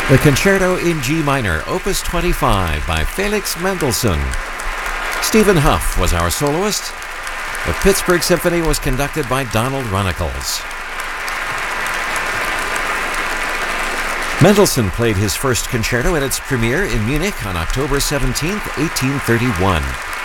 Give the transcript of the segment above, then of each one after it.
The Concerto in G minor, Opus 25 by Felix Mendelssohn. Stephen Huff was our soloist. The Pittsburgh Symphony was conducted by Donald Runnicles. Mendelssohn played his first concerto at its premiere in Munich on October 17, 1831.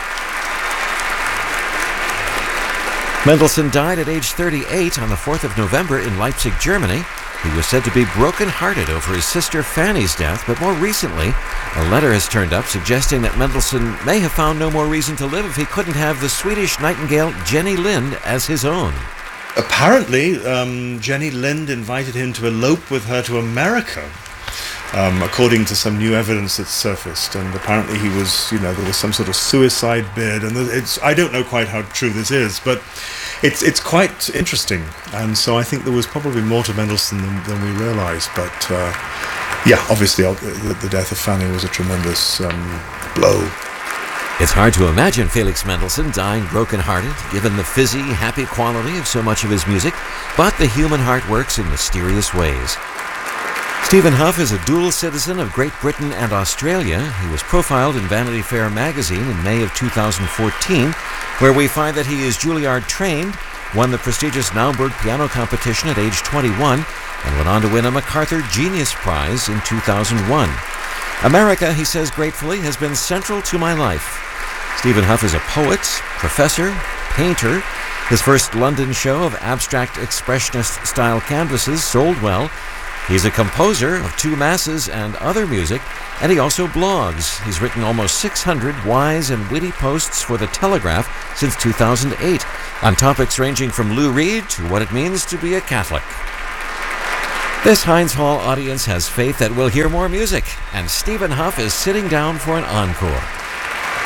Mendelssohn died at age 38 on the 4th of November in Leipzig, Germany. He was said to be broken-hearted over his sister Fanny's death, but more recently, a letter has turned up suggesting that Mendelssohn may have found no more reason to live if he couldn't have the Swedish nightingale Jenny Lind as his own. Apparently, Jenny Lind invited him to elope with her to America, according to some new evidence that's surfaced. And apparently he was, there was some sort of suicide bid. And I don't know quite how true this is, but it's quite interesting. And so I think there was probably more to Mendelssohn than we realized. But obviously the death of Fanny was a tremendous blow. It's hard to imagine Felix Mendelssohn dying broken-hearted, given the fizzy, happy quality of so much of his music, but the human heart works in mysterious ways. Stephen Huff is a dual citizen of Great Britain and Australia. He was profiled in Vanity Fair magazine in May of 2014, where we find that he is Juilliard-trained, won the prestigious Naumburg piano competition at age 21, and went on to win a MacArthur Genius Prize in 2001. America, he says gratefully, has been central to my life. Stephen Huff is a poet, professor, painter. His first London show of abstract expressionist-style canvases sold well. He's a composer of 2 masses and other music, and he also blogs. He's written almost 600 wise and witty posts for The Telegraph since 2008, on topics ranging from Lou Reed to what it means to be a Catholic. This Heinz Hall audience has faith that we'll hear more music, and Stephen Huff is sitting down for an encore.